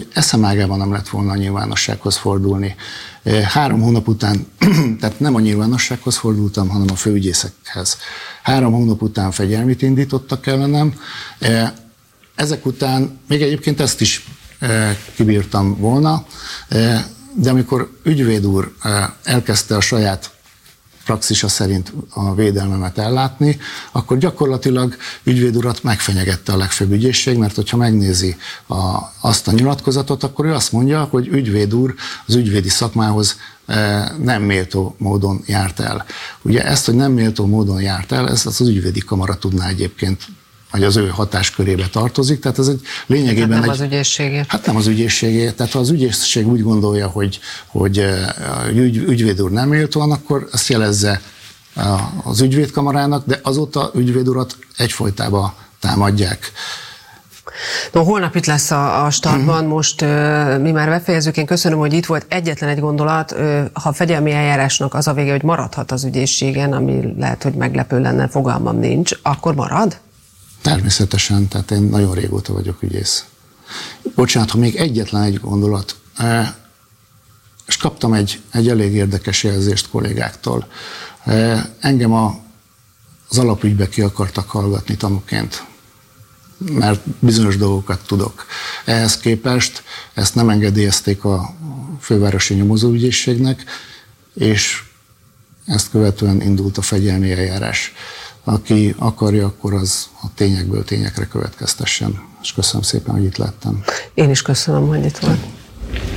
hogy eszemágában nem lett volna a nyilvánossághoz fordulni. 3 hónap után, tehát nem a nyilvánossághoz fordultam, hanem a főügyészekhez. 3 hónap után fegyelmit indítottak ellenem. Ezek után még egyébként ezt is kibírtam volna, de amikor ügyvéd úr elkezdte a saját praxisa szerint a védelmemet ellátni, akkor gyakorlatilag ügyvéd urat megfenyegette a legfőbb ügyészség, mert hogyha megnézi azt a nyilatkozatot, akkor ő azt mondja, hogy ügyvéd úr az ügyvédi szakmához nem méltó módon járt el. Ugye ezt, hogy nem méltó módon járt el, ezt az ügyvédi kamara tudná egyébként, vagy az ő hatáskörébe tartozik, tehát ez egy lényegében... Hát nem az ügyészségé. Hát nem az ügyészségé, tehát ha az ügyészség úgy gondolja, hogy ügyvéd úr nem méltóan, akkor ezt jelezze az ügyvédkamarának, de azóta ügyvéd urat egyfolytában támadják. No, holnap itt lesz a startban, most mi már befejezzük. Én köszönöm, hogy itt volt. Egyetlen egy gondolat, ha a fegyelmi eljárásnak az a vége, hogy maradhat az ügyészségen, ami lehet, hogy meglepő lenne, fogalmam nincs, akkor marad? Természetesen, tehát én nagyon régóta vagyok ügyész. Bocsánat, ha még egyetlen egy gondolat, és kaptam egy elég érdekes jelzést kollégáktól. Engem az alapügybe ki akartak hallgatni tanúként, mert bizonyos dolgokat tudok. Ehhez képest ezt nem engedélyezték a fővárosi nyomozóügyészségnek, és ezt követően indult a fegyelmi eljárás. Aki akarja, akkor az a tényekből tényekre következtessen. És köszönöm szépen, hogy itt lettem. Én is köszönöm, hogy itt volt.